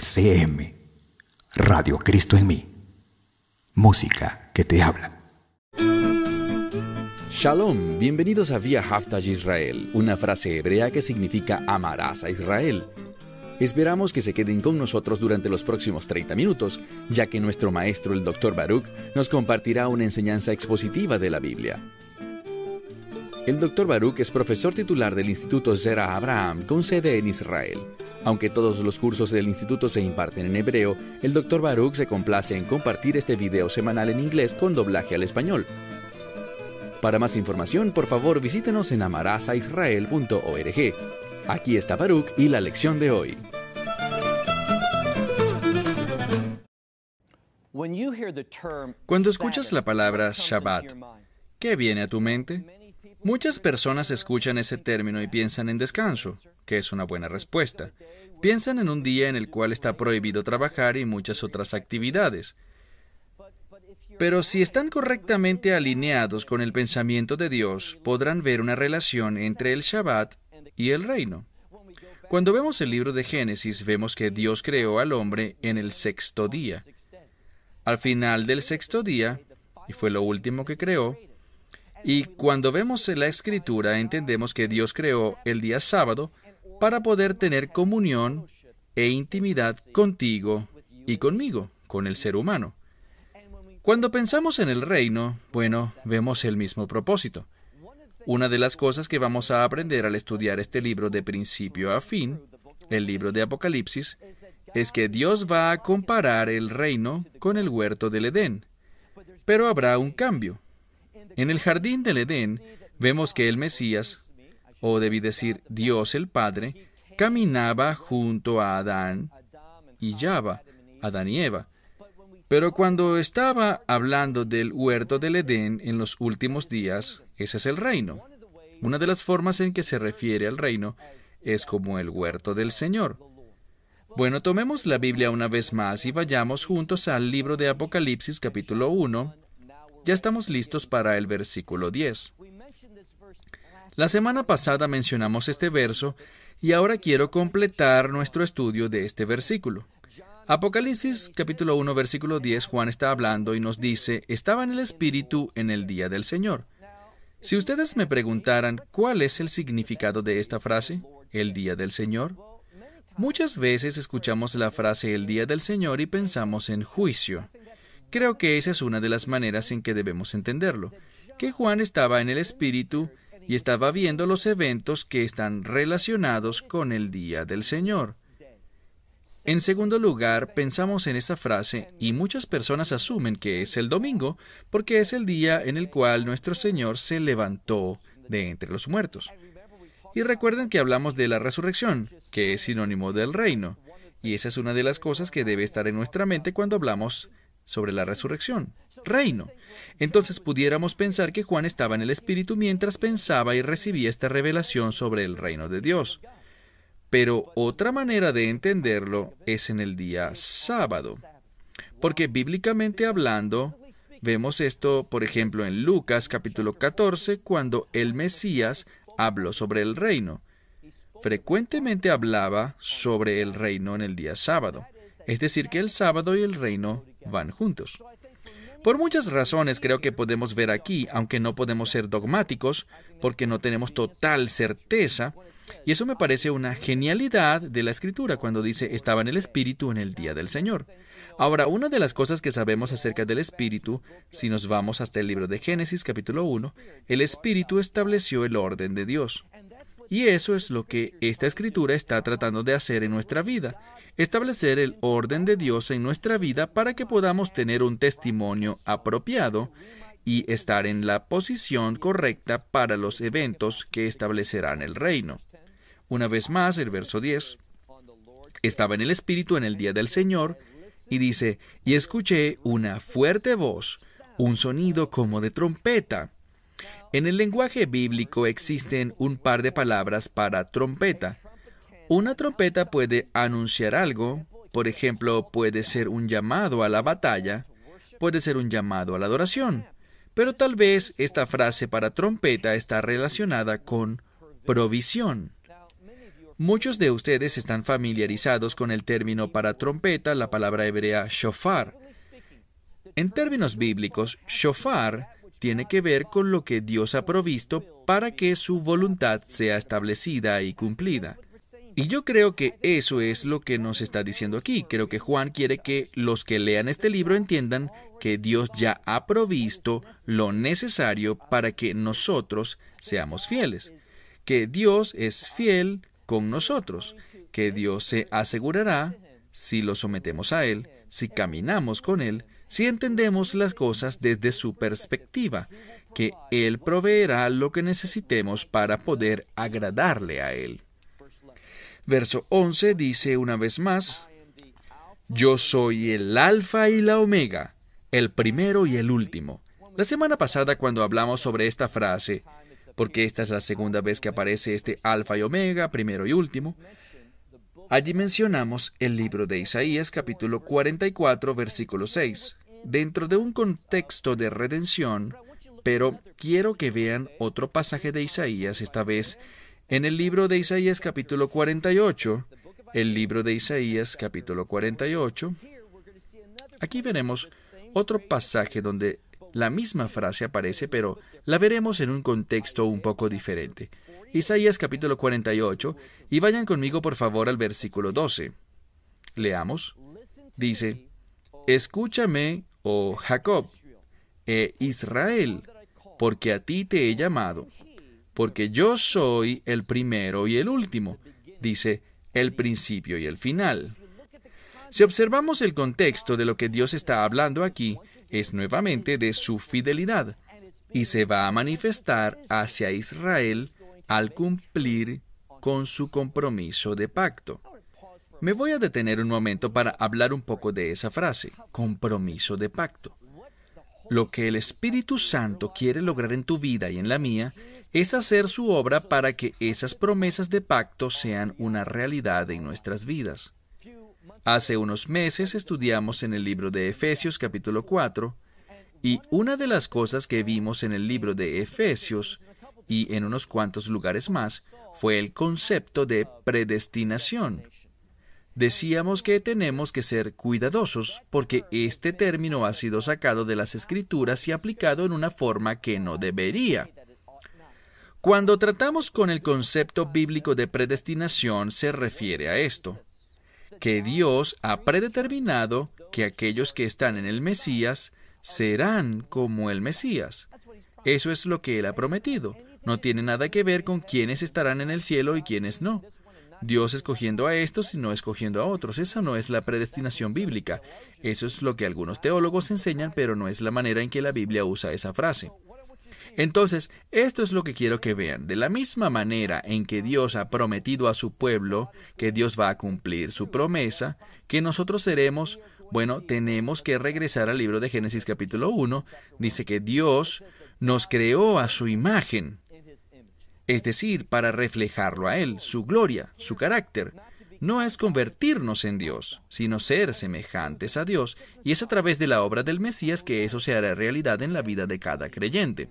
RCM, Radio Cristo en mí. Música que te habla. Shalom, bienvenidos a Via Haftaj Israel, una frase hebrea que significa amarás a Israel. Esperamos que se queden con nosotros durante los próximos 30 minutos, ya que nuestro maestro, el Dr. Baruch, nos compartirá una enseñanza expositiva de la Biblia. El Dr. Baruch es profesor titular del Instituto Zera Abraham con sede en Israel. Aunque todos los cursos del instituto se imparten en hebreo, el Dr. Baruch se complace en compartir este video semanal en inglés con doblaje al español. Para más información, por favor, visítenos en amarazaisrael.org. Aquí está Baruch y la lección de hoy. Cuando escuchas la palabra Shabbat, ¿qué viene a tu mente? Muchas personas escuchan ese término y piensan en descanso, que es una buena respuesta. Piensan en un día en el cual está prohibido trabajar y muchas otras actividades. Pero si están correctamente alineados con el pensamiento de Dios, podrán ver una relación entre el Shabbat y el reino. Cuando vemos el libro de Génesis, vemos que Dios creó al hombre en el sexto día. Al final del sexto día, y fue lo último que creó, y cuando vemos la Escritura, entendemos que Dios creó el día sábado para poder tener comunión e intimidad contigo y conmigo, con el ser humano. Cuando pensamos en el reino, vemos el mismo propósito. Una de las cosas que vamos a aprender al estudiar este libro de principio a fin, el libro de Apocalipsis, es que Dios va a comparar el reino con el huerto del Edén. Pero habrá un cambio. En el jardín del Edén, vemos que el Mesías, o debí decir Dios el Padre, caminaba junto a Adán y Java, Adán y Eva. Pero cuando estaba hablando del huerto del Edén en los últimos días, ese es el reino. Una de las formas en que se refiere al reino es como el huerto del Señor. Bueno, tomemos la Biblia una vez más y vayamos juntos al libro de Apocalipsis capítulo 1. Ya estamos listos para el versículo 10. La semana pasada mencionamos este verso y ahora quiero completar nuestro estudio de este versículo. Apocalipsis capítulo 1 versículo 10, Juan está hablando y nos dice, estaba en el Espíritu en el día del Señor. Si ustedes me preguntaran cuál es el significado de esta frase, el día del Señor, muchas veces escuchamos la frase el día del Señor y pensamos en juicio. Creo que esa es una de las maneras en que debemos entenderlo, que Juan estaba en el Espíritu y estaba viendo los eventos que están relacionados con el día del Señor. En segundo lugar, pensamos en esa frase y muchas personas asumen que es el domingo porque es el día en el cual nuestro Señor se levantó de entre los muertos. Y recuerden que hablamos de la resurrección, que es sinónimo del reino, y esa es una de las cosas que debe estar en nuestra mente cuando hablamos sobre la resurrección, reino. Entonces pudiéramos pensar que Juan estaba en el Espíritu mientras pensaba y recibía esta revelación sobre el reino de Dios. Pero otra manera de entenderlo es en el día sábado, porque bíblicamente hablando, vemos esto, por ejemplo, en Lucas capítulo 14, cuando el Mesías habló sobre el reino. Frecuentemente hablaba sobre el reino en el día sábado, es decir, que el sábado y el reino van juntos. Por muchas razones creo que podemos ver aquí, aunque no podemos ser dogmáticos, porque no tenemos total certeza, y eso me parece una genialidad de la Escritura cuando dice estaba en el Espíritu en el día del Señor. Ahora, una de las cosas que sabemos acerca del Espíritu, si nos vamos hasta el libro de Génesis capítulo 1, el Espíritu estableció el orden de Dios. Y eso es lo que esta Escritura está tratando de hacer en nuestra vida, establecer el orden de Dios en nuestra vida para que podamos tener un testimonio apropiado y estar en la posición correcta para los eventos que establecerán el reino. Una vez más, el verso 10, estaba en el Espíritu en el día del Señor, y dice, y escuché una fuerte voz, un sonido como de trompeta. En el lenguaje bíblico existen un par de palabras para trompeta. Una trompeta puede anunciar algo, por ejemplo, puede ser un llamado a la batalla, puede ser un llamado a la adoración, pero tal vez esta frase para trompeta está relacionada con provisión. Muchos de ustedes están familiarizados con el término para trompeta, la palabra hebrea shofar. En términos bíblicos, shofar tiene que ver con lo que Dios ha provisto para que su voluntad sea establecida y cumplida. Y yo creo que eso es lo que nos está diciendo aquí. Creo que Juan quiere que los que lean este libro entiendan que Dios ya ha provisto lo necesario para que nosotros seamos fieles. Que Dios es fiel con nosotros, que Dios se asegurará, si lo sometemos a Él, si caminamos con Él, si entendemos las cosas desde su perspectiva, que Él proveerá lo que necesitemos para poder agradarle a Él. Verso 11 dice una vez más, yo soy el Alfa y la Omega, el primero y el último. La semana pasada, cuando hablamos sobre esta frase, porque esta es la segunda vez que aparece este Alfa y Omega, primero y último, allí mencionamos el libro de Isaías, capítulo 44, versículo 6, dentro de un contexto de redención, pero quiero que vean otro pasaje de Isaías, esta vez en el libro de Isaías, capítulo 48, el libro de Isaías, capítulo 48. Aquí veremos otro pasaje donde la misma frase aparece, pero la veremos en un contexto un poco diferente. Isaías capítulo 48, y vayan conmigo por favor al versículo 12. Leamos. Dice, escúchame, oh Jacob, Israel, porque a ti te he llamado, porque yo soy el primero y el último, dice, el principio y el final. Si observamos el contexto de lo que Dios está hablando aquí, es nuevamente de su fidelidad, y se va a manifestar hacia Israel al cumplir con su compromiso de pacto. Me voy a detener un momento para hablar un poco de esa frase, compromiso de pacto. Lo que el Espíritu Santo quiere lograr en tu vida y en la mía es hacer su obra para que esas promesas de pacto sean una realidad en nuestras vidas. Hace unos meses estudiamos en el libro de Efesios capítulo 4, y una de las cosas que vimos en el libro de Efesios y en unos cuantos lugares más fue el concepto de predestinación. Decíamos que tenemos que ser cuidadosos porque este término ha sido sacado de las Escrituras y aplicado en una forma que no debería. Cuando tratamos con el concepto bíblico de predestinación se refiere a esto, que Dios ha predeterminado que aquellos que están en el Mesías serán como el Mesías. Eso es lo que Él ha prometido. No tiene nada que ver con quiénes estarán en el cielo y quiénes no. Dios escogiendo a estos y no escogiendo a otros. Esa no es la predestinación bíblica. Eso es lo que algunos teólogos enseñan, pero no es la manera en que la Biblia usa esa frase. Entonces, esto es lo que quiero que vean. De la misma manera en que Dios ha prometido a su pueblo que Dios va a cumplir su promesa, que nosotros seremos, tenemos que regresar al libro de Génesis capítulo 1. Dice que Dios nos creó a su imagen, es decir, para reflejarlo a Él, su gloria, su carácter. No es convertirnos en Dios, sino ser semejantes a Dios, y es a través de la obra del Mesías que eso se hará realidad en la vida de cada creyente.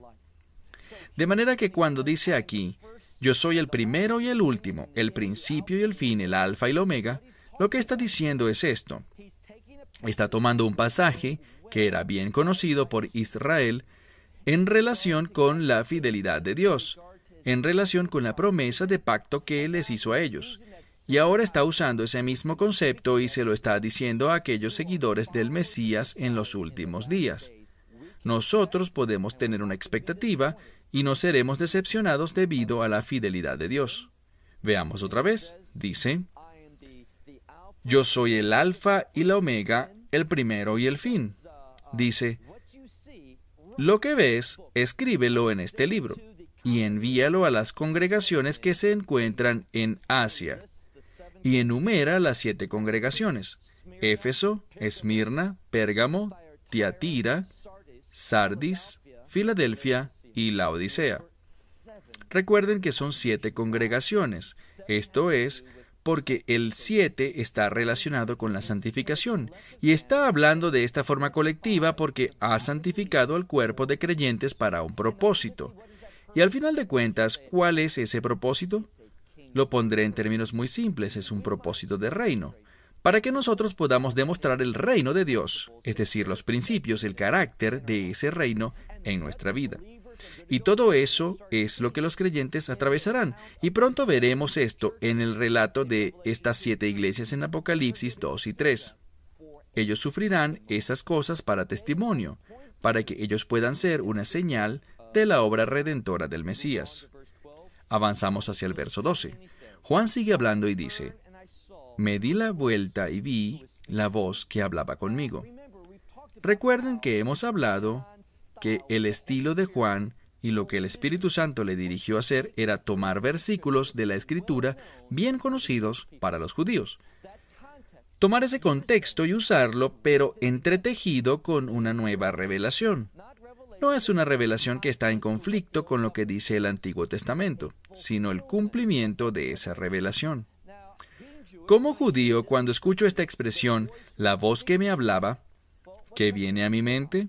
De manera que cuando dice aquí, yo soy el primero y el último, el principio y el fin, el alfa y el omega, lo que está diciendo es esto. Está tomando un pasaje que era bien conocido por Israel en relación con la fidelidad de Dios, en relación con la promesa de pacto que Él les hizo a ellos. Y ahora está usando ese mismo concepto y se lo está diciendo a aquellos seguidores del Mesías en los últimos días. Nosotros podemos tener una expectativa y no seremos decepcionados debido a la fidelidad de Dios. Veamos otra vez. Dice, yo soy el alfa y la omega, el primero y el fin. Dice, lo que ves, escríbelo en este libro y envíalo a las congregaciones que se encuentran en Asia. Y enumera las 7 congregaciones: Éfeso, Esmirna, Pérgamo, Tiatira, Sardis, Filadelfia y Laodicea. Recuerden que son 7 congregaciones. Esto es porque el 7 está relacionado con la santificación, y está hablando de esta forma colectiva porque ha santificado al cuerpo de creyentes para un propósito. Y al final de cuentas, ¿cuál es ese propósito? Lo pondré en términos muy simples, es un propósito de reino, para que nosotros podamos demostrar el reino de Dios, es decir, los principios, el carácter de ese reino en nuestra vida. Y todo eso es lo que los creyentes atravesarán, y pronto veremos esto en el relato de estas 7 iglesias en Apocalipsis 2 y 3. Ellos sufrirán esas cosas para testimonio, para que ellos puedan ser una señal de la obra redentora del Mesías. Avanzamos hacia el verso 12. Juan sigue hablando y dice: me di la vuelta y vi la voz que hablaba conmigo. Recuerden que hemos hablado que el estilo de Juan y lo que el Espíritu Santo le dirigió a hacer era tomar versículos de la Escritura bien conocidos para los judíos. Tomar ese contexto y usarlo, pero entretejido con una nueva revelación. No es una revelación que está en conflicto con lo que dice el Antiguo Testamento, sino el cumplimiento de esa revelación. Como judío, cuando escucho esta expresión, la voz que me hablaba, ¿qué viene a mi mente?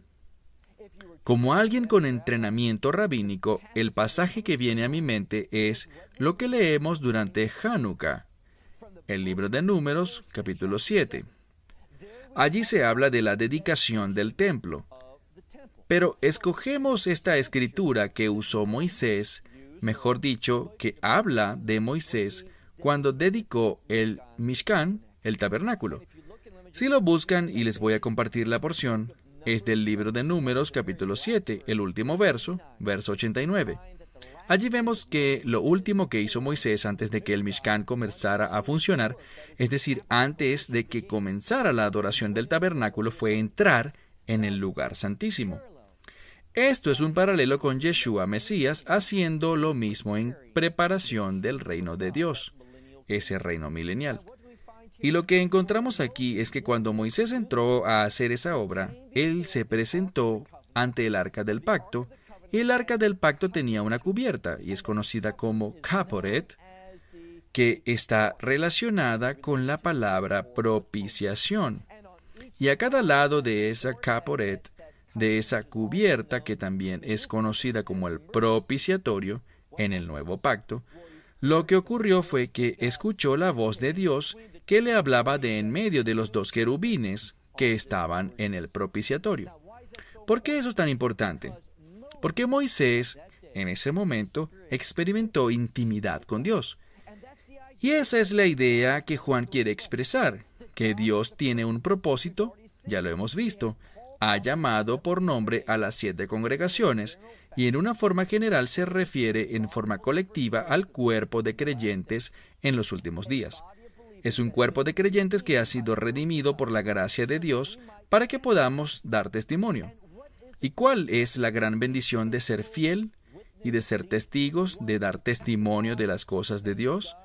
Como alguien con entrenamiento rabínico, el pasaje que viene a mi mente es lo que leemos durante Hanukkah, el libro de Números, capítulo 7. Allí se habla de la dedicación del templo. Pero escogemos esta escritura que usó Moisés, mejor dicho, que habla de Moisés cuando dedicó el Mishkan, el tabernáculo. Si lo buscan, y les voy a compartir la porción, es del libro de Números, capítulo 7, el último verso, verso 89. Allí vemos que lo último que hizo Moisés antes de que el Mishkan comenzara a funcionar, es decir, antes de que comenzara la adoración del tabernáculo, fue entrar en el lugar santísimo. Esto es un paralelo con Yeshua Mesías haciendo lo mismo en preparación del reino de Dios, ese reino milenial. Y lo que encontramos aquí es que cuando Moisés entró a hacer esa obra, él se presentó ante el arca del pacto, y el arca del pacto tenía una cubierta, y es conocida como caporet, que está relacionada con la palabra propiciación. Y a cada lado de esa caporet, de esa cubierta, que también es conocida como el propiciatorio en el nuevo pacto, lo que ocurrió fue que escuchó la voz de Dios que le hablaba de en medio de los 2 querubines que estaban en el propiciatorio. ¿Por qué eso es tan importante? Porque Moisés, en ese momento, experimentó intimidad con Dios. Y esa es la idea que Juan quiere expresar, que Dios tiene un propósito, ya lo hemos visto, ha llamado por nombre a las 7 congregaciones, y en una forma general se refiere en forma colectiva al cuerpo de creyentes en los últimos días. Es un cuerpo de creyentes que ha sido redimido por la gracia de Dios para que podamos dar testimonio. ¿Y cuál es la gran bendición de ser fiel y de ser testigos, de dar testimonio de las cosas de Dios?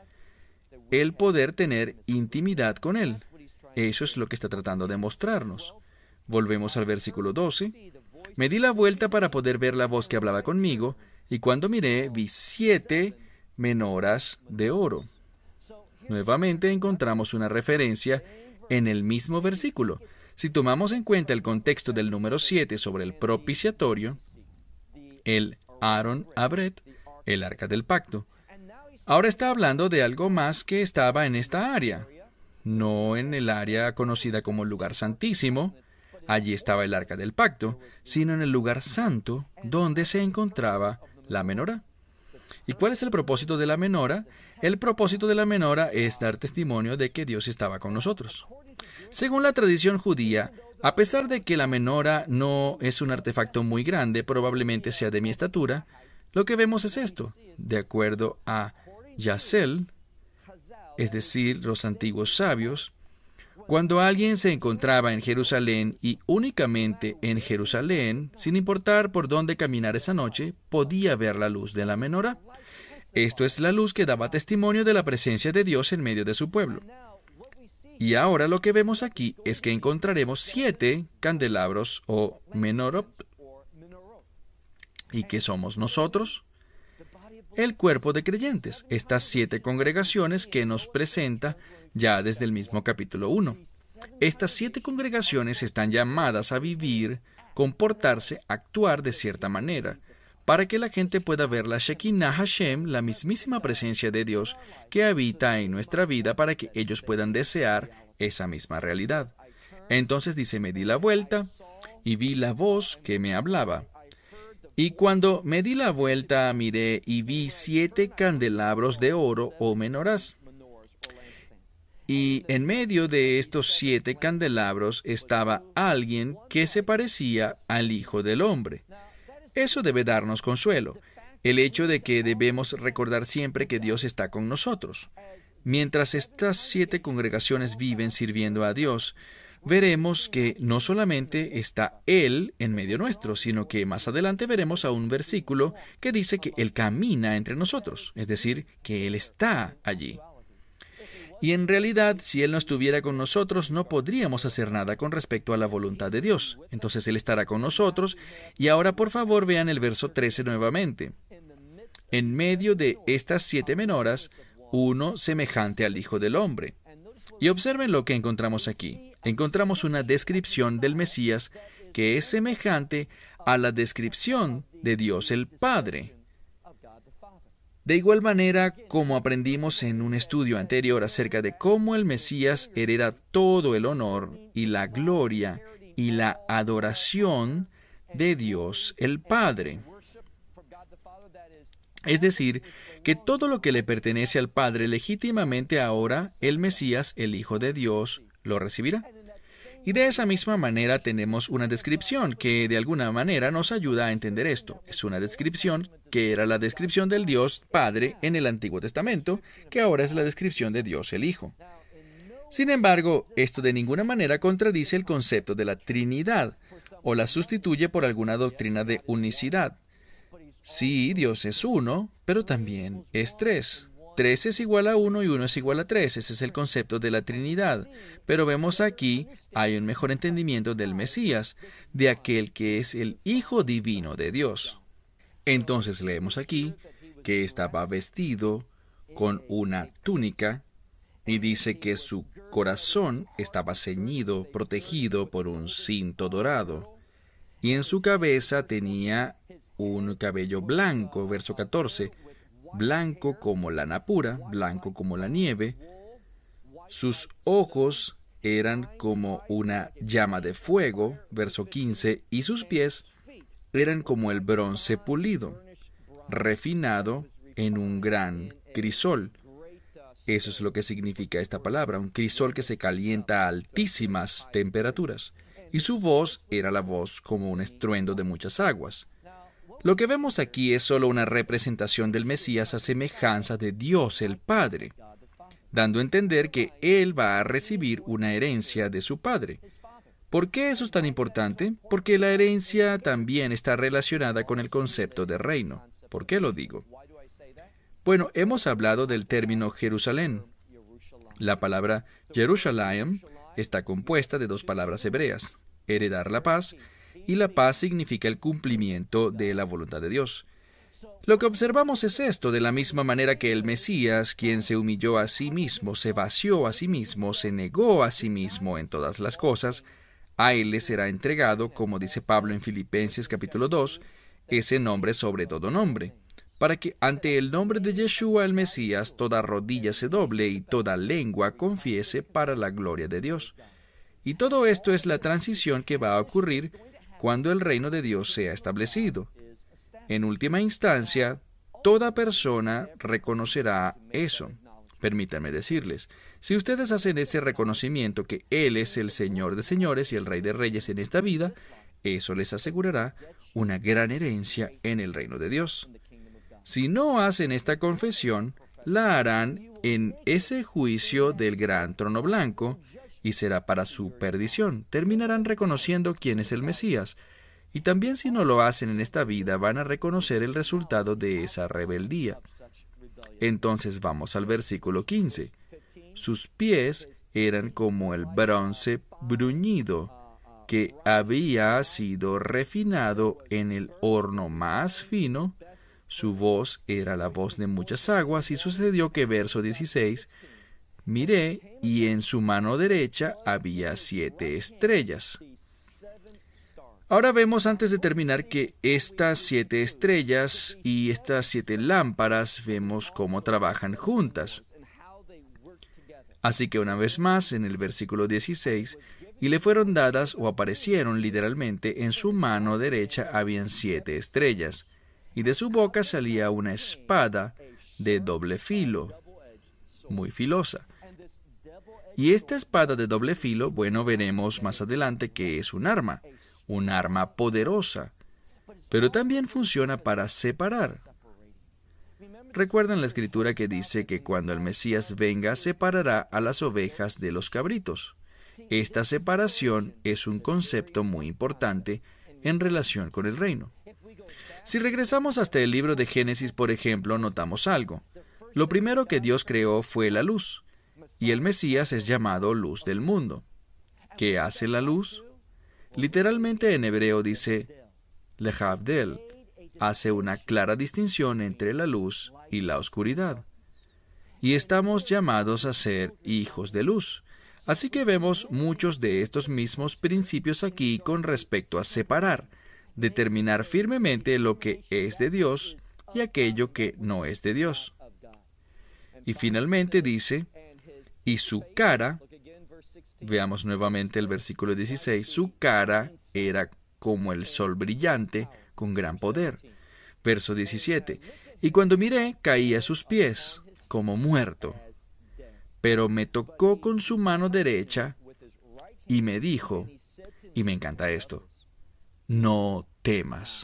El poder tener intimidad con Él. Eso es lo que está tratando de mostrarnos. Volvemos al versículo 12. Me di la vuelta para poder ver la voz que hablaba conmigo, y cuando miré vi 7 menoras de oro. Nuevamente encontramos una referencia en el mismo versículo. Si tomamos en cuenta el contexto del número 7 sobre el propiciatorio, el Aaron Abret, el arca del pacto, ahora está hablando de algo más que estaba en esta área, no en el área conocida como el lugar santísimo. Allí estaba el arca del pacto, sino en el lugar santo donde se encontraba la menorá. ¿Y cuál es el propósito de la menorá? El propósito de la menorá es dar testimonio de que Dios estaba con nosotros. Según la tradición judía, a pesar de que la menorá no es un artefacto muy grande, probablemente sea de mi estatura, lo que vemos es esto. De acuerdo a Yazel, es decir, los antiguos sabios, cuando alguien se encontraba en Jerusalén y únicamente en Jerusalén, sin importar por dónde caminar esa noche, podía ver la luz de la menorá. Esto es la luz que daba testimonio de la presencia de Dios en medio de su pueblo. Y ahora lo que vemos aquí es que encontraremos 7 candelabros o menorot. ¿Y qué somos nosotros? El cuerpo de creyentes, estas 7 congregaciones que nos presenta ya desde el mismo capítulo 1. Estas 7 congregaciones están llamadas a vivir, comportarse, actuar de cierta manera, para que la gente pueda ver la Shekinah Hashem, la mismísima presencia de Dios que habita en nuestra vida, para que ellos puedan desear esa misma realidad. Entonces dice, me di la vuelta y vi la voz que me hablaba. Y cuando me di la vuelta, miré y vi 7 candelabros de oro o menorás. Y en medio de estos 7 candelabros estaba alguien que se parecía al Hijo del Hombre. Eso debe darnos consuelo, el hecho de que debemos recordar siempre que Dios está con nosotros. Mientras estas 7 congregaciones viven sirviendo a Dios, veremos que no solamente está Él en medio nuestro, sino que más adelante veremos a un versículo que dice que Él camina entre nosotros, es decir, que Él está allí. Y en realidad, si Él no estuviera con nosotros, no podríamos hacer nada con respecto a la voluntad de Dios. Entonces Él estará con nosotros. Y ahora, por favor, vean el verso 13 nuevamente. En medio de estas 7 menoras, uno semejante al Hijo del Hombre. Y observen lo que encontramos aquí. Encontramos una descripción del Mesías que es semejante a la descripción de Dios el Padre. De igual manera, como aprendimos en un estudio anterior acerca de cómo el Mesías hereda todo el honor y la gloria y la adoración de Dios el Padre. Es decir, que todo lo que le pertenece al Padre legítimamente ahora, el Mesías, el Hijo de Dios, lo recibirá. Y de esa misma manera tenemos una descripción que de alguna manera nos ayuda a entender esto. Es una descripción que era la descripción del Dios Padre en el Antiguo Testamento, que ahora es la descripción de Dios el Hijo. Sin embargo, esto de ninguna manera contradice el concepto de la Trinidad, o la sustituye por alguna doctrina de unicidad. Sí, Dios es uno, pero también es 3. 3 es igual a 1 y 1 es igual a 3. Ese es el concepto de la Trinidad. Pero vemos aquí, hay un mejor entendimiento del Mesías, de aquel que es el Hijo Divino de Dios. Entonces leemos aquí que estaba vestido con una túnica y dice que su corazón estaba ceñido, protegido por un cinto dorado. Y en su cabeza tenía un cabello blanco, verso 14, blanco como lana pura, blanco como la nieve. Sus ojos eran como una llama de fuego, verso 15, y sus pies eran como el bronce pulido, refinado en un gran crisol. Eso es lo que significa esta palabra, un crisol que se calienta a altísimas temperaturas. Y su voz era la voz como un estruendo de muchas aguas. Lo que vemos aquí es solo una representación del Mesías a semejanza de Dios el Padre, dando a entender que Él va a recibir una herencia de su Padre. ¿Por qué eso es tan importante? Porque la herencia también está relacionada con el concepto de reino. ¿Por qué lo digo? Bueno, hemos hablado del término Jerusalén. La palabra Jerusalem está compuesta de 2 palabras hebreas, heredar la paz, y la paz significa el cumplimiento de la voluntad de Dios. Lo que observamos es esto, de la misma manera que el Mesías, quien se humilló a sí mismo, se vació a sí mismo, se negó a sí mismo en todas las cosas, a Él le será entregado, como dice Pablo en Filipenses capítulo 2, ese nombre sobre todo nombre, para que ante el nombre de Yeshua el Mesías toda rodilla se doble y toda lengua confiese para la gloria de Dios. Y todo esto es la transición que va a ocurrir cuando el reino de Dios sea establecido. En última instancia, toda persona reconocerá eso. Permítanme decirles, si ustedes hacen ese reconocimiento que Él es el Señor de señores y el Rey de reyes en esta vida, eso les asegurará una gran herencia en el reino de Dios. Si no hacen esta confesión, la harán en ese juicio del gran trono blanco, y será para su perdición. Terminarán reconociendo quién es el Mesías. Y también si no lo hacen en esta vida, van a reconocer el resultado de esa rebeldía. Entonces vamos al versículo 15. Sus pies eran como el bronce bruñido, que había sido refinado en el horno más fino. Su voz era la voz de muchas aguas, y sucedió que, verso 16, miré, y en su mano derecha había 7 estrellas. Ahora vemos antes de terminar que estas 7 estrellas y estas 7 lámparas vemos cómo trabajan juntas. Así que una vez más en el versículo 16, y le fueron dadas o aparecieron literalmente en su mano derecha habían 7 estrellas, y de su boca salía una espada de doble filo, muy filosa. Y esta espada de doble filo, bueno, veremos más adelante que es un arma poderosa, pero también funciona para separar. Recuerdan la escritura que dice que cuando el Mesías venga, separará a las ovejas de los cabritos. Esta separación es un concepto muy importante en relación con el reino. Si regresamos hasta el libro de Génesis, por ejemplo, notamos algo. Lo primero que Dios creó fue la luz, y el Mesías es llamado luz del mundo. ¿Qué hace la luz? Literalmente en hebreo dice lehavdel, hace una clara distinción entre la luz y la oscuridad. Y estamos llamados a ser hijos de luz. Así que vemos muchos de estos mismos principios aquí con respecto a separar, determinar firmemente lo que es de Dios y aquello que no es de Dios. Y finalmente dice, y su cara, veamos nuevamente el versículo 16, su cara era como el sol brillante con gran poder. Verso 17, y cuando miré, caí a sus pies, como muerto. Pero me tocó con su mano derecha y me dijo, y me encanta esto, no temas.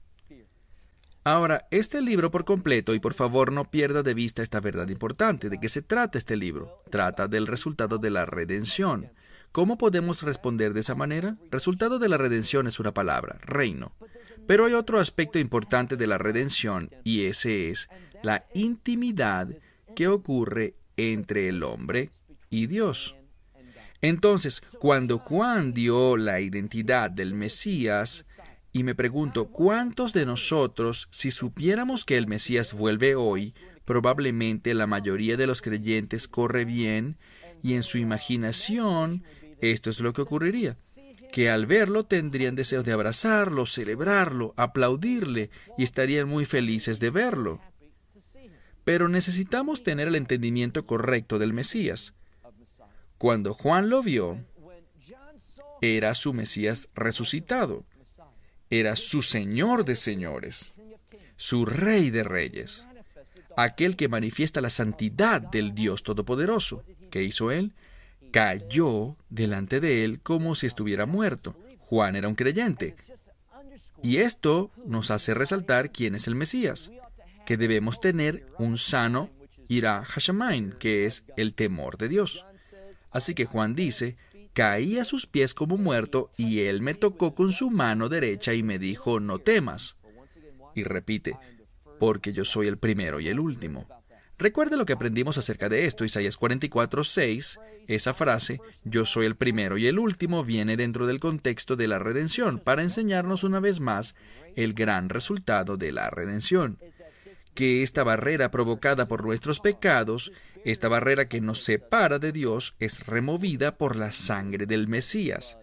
Ahora, este libro por completo, y por favor no pierda de vista esta verdad importante. ¿De qué se trata este libro? Trata del resultado de la redención. ¿Cómo podemos responder de esa manera? Resultado de la redención es una palabra, reino. Pero hay otro aspecto importante de la redención, y ese es la intimidad que ocurre entre el hombre y Dios. Entonces, cuando Juan dio la identidad del Mesías, y me pregunto, ¿cuántos de nosotros, si supiéramos que el Mesías vuelve hoy, probablemente la mayoría de los creyentes corre bien, y en su imaginación esto es lo que ocurriría? Que al verlo tendrían deseos de abrazarlo, celebrarlo, aplaudirle, y estarían muy felices de verlo. Pero necesitamos tener el entendimiento correcto del Mesías. Cuando Juan lo vio, era su Mesías resucitado. Era su Señor de señores, su Rey de reyes, aquel que manifiesta la santidad del Dios Todopoderoso. ¿Qué hizo él? Cayó delante de él como si estuviera muerto. Juan era un creyente. Y esto nos hace resaltar quién es el Mesías, que debemos tener un sano ira hashamayim, que es el temor de Dios. Así que Juan dice, caí a sus pies como muerto, y él me tocó con su mano derecha y me dijo, no temas. Y repite, porque yo soy el primero y el último. Recuerde lo que aprendimos acerca de esto, Isaías 44:6, esa frase, yo soy el primero y el último, viene dentro del contexto de la redención, para enseñarnos una vez más el gran resultado de la redención. Que esta barrera provocada por nuestros pecados, esta barrera que nos separa de Dios, es removida por la sangre del Mesías.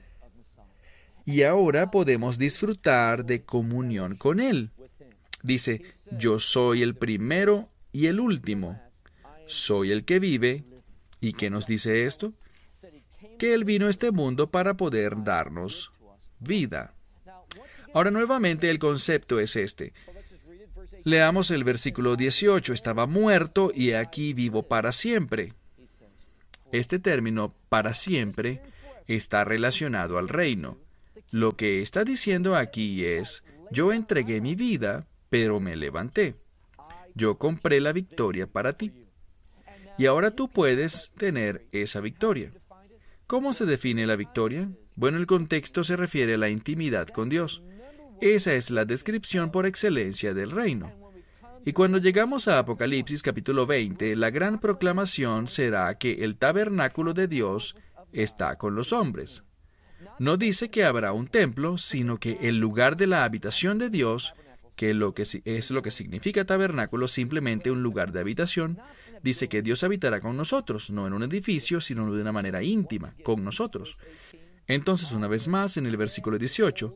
Y ahora podemos disfrutar de comunión con Él. Dice, yo soy el primero y el último. Soy el que vive. ¿Y qué nos dice esto? Que Él vino a este mundo para poder darnos vida. Ahora nuevamente el concepto es este. Leamos el versículo 18. Estaba muerto y aquí vivo para siempre. Este término, para siempre, está relacionado al reino. Lo que está diciendo aquí es, yo entregué mi vida, pero me levanté. Yo compré la victoria para ti. Y ahora tú puedes tener esa victoria. ¿Cómo se define la victoria? Bueno, el contexto se refiere a la intimidad con Dios. Esa es la descripción por excelencia del reino. Y cuando llegamos a Apocalipsis capítulo 20, la gran proclamación será que el tabernáculo de Dios está con los hombres. No dice que habrá un templo, sino que el lugar de la habitación de Dios, que es lo que significa tabernáculo, simplemente un lugar de habitación, dice que Dios habitará con nosotros, no en un edificio, sino de una manera íntima, con nosotros. Entonces, una vez más, en el versículo 18,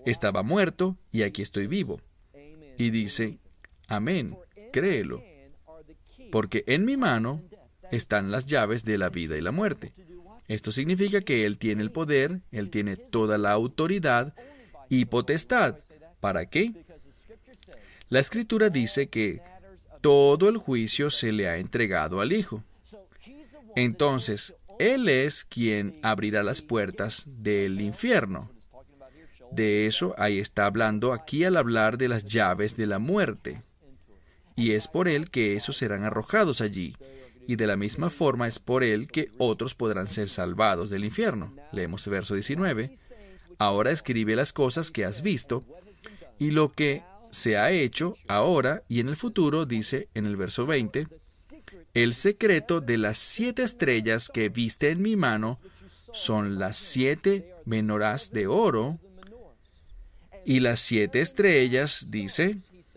Estaba muerto y aquí estoy vivo. Y dice, amén, créelo, porque en mi mano están las llaves de la vida y la muerte. Esto significa que Él tiene el poder, Él tiene toda la autoridad y potestad. ¿Para qué? La Escritura dice que todo el juicio se le ha entregado al Hijo. Entonces, Él es quien abrirá las puertas del infierno. De eso ahí está hablando aquí al hablar de las llaves de la muerte. Y es por Él que esos serán arrojados allí. Y de la misma forma es por Él que otros podrán ser salvados del infierno. Leemos el verso 19. Ahora escribe las cosas que has visto y lo que se ha hecho ahora y en el futuro, dice en el verso 20, el secreto de las 7 estrellas que viste en mi mano son las 7 menorás de oro, y las 7 estrellas, dice,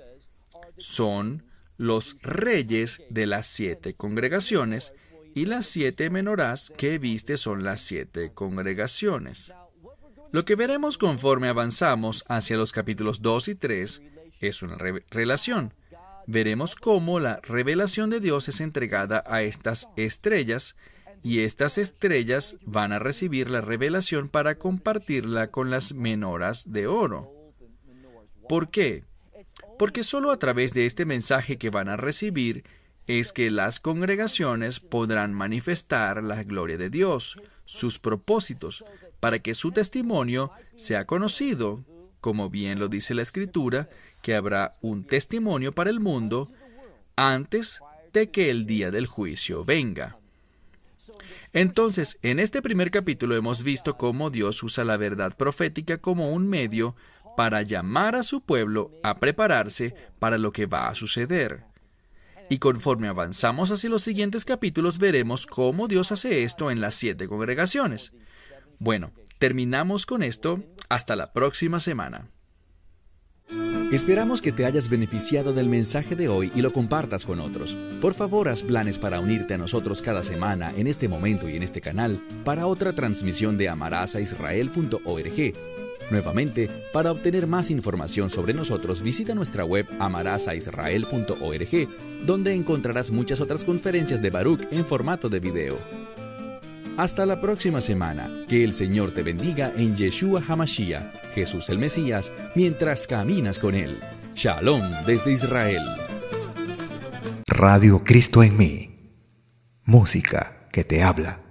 son los reyes de las 7 congregaciones, y las 7 menorás que viste son las 7 congregaciones. Lo que veremos conforme avanzamos hacia los capítulos 2 y 3 es una relación. Veremos cómo la revelación de Dios es entregada a estas estrellas, y estas estrellas van a recibir la revelación para compartirla con las menoras de oro. ¿Por qué? Porque solo a través de este mensaje que van a recibir es que las congregaciones podrán manifestar la gloria de Dios, sus propósitos, para que su testimonio sea conocido, como bien lo dice la Escritura, que habrá un testimonio para el mundo antes de que el día del juicio venga. Entonces, en este primer capítulo hemos visto cómo Dios usa la verdad profética como un medio para llamar a su pueblo a prepararse para lo que va a suceder. Y conforme avanzamos hacia los siguientes capítulos, veremos cómo Dios hace esto en las 7 congregaciones. Bueno, terminamos con esto. Hasta la próxima semana. Esperamos que te hayas beneficiado del mensaje de hoy y lo compartas con otros. Por favor, haz planes para unirte a nosotros cada semana en este momento y en este canal para otra transmisión de amarazaisrael.org. Nuevamente, para obtener más información sobre nosotros, visita nuestra web amarazaisrael.org, donde encontrarás muchas otras conferencias de Baruch en formato de video. Hasta la próxima semana. Que el Señor te bendiga en Yeshua HaMashiach, Jesús el Mesías, mientras caminas con Él. Shalom desde Israel. Radio Cristo en mí. Música que te habla.